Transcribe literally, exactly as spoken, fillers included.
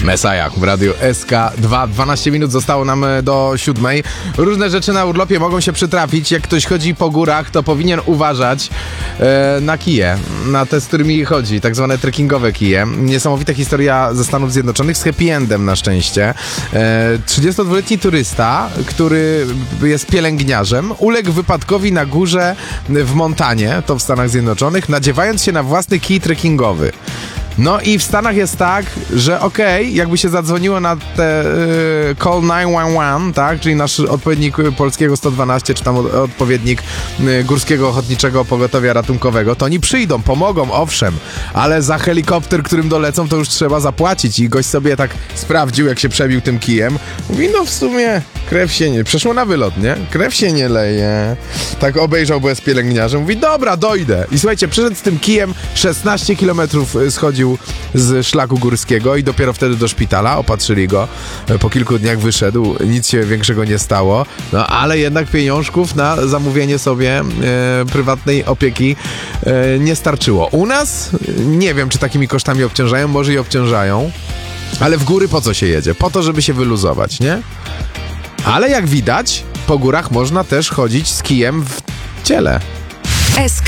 Messiah w radiu S K dwa. dwanaście minut zostało nam do siódmej. Różne rzeczy na urlopie mogą się przytrafić. Jak ktoś chodzi po górach, to powinien uważać e, na kije, na te, z którymi chodzi, tak zwane trekkingowe kije. Niesamowita historia ze Stanów Zjednoczonych z happy endem na szczęście. E, trzydziestodwuletni turysta, który jest pielęgniarzem, uległ wypadkowi na górze w Montanie, to w Stanach Zjednoczonych, nadziewając się na własny kij trekkingowy. No i w Stanach jest tak, że okej, okay, jakby się zadzwoniło na te y, call dziewięć jeden jeden, tak, czyli nasz odpowiednik polskiego sto dwanaście, czy tam od, odpowiednik y, Górskiego Ochotniczego Pogotowia Ratunkowego, to oni przyjdą, pomogą, owszem, ale za helikopter, którym dolecą, to już trzeba zapłacić. I gość sobie tak sprawdził, jak się przebił tym kijem. Mówi, no w sumie krew się nie... Przeszło na wylot, nie? Krew się nie leje. Tak obejrzał, bo jest pielęgniarzem. Mówi, dobra, dojdę. I słuchajcie, przyszedł z tym kijem, szesnaście kilometrów schodził z szlaku górskiego i dopiero wtedy do szpitala, opatrzyli go, po kilku dniach wyszedł, nic się większego nie stało, no ale jednak pieniążków na zamówienie sobie e, prywatnej opieki e, nie starczyło. U nas nie wiem, czy takimi kosztami obciążają, może i obciążają, ale w góry po co się jedzie? Po to, żeby się wyluzować, nie? Ale jak widać, po górach można też chodzić z kijem w ciele.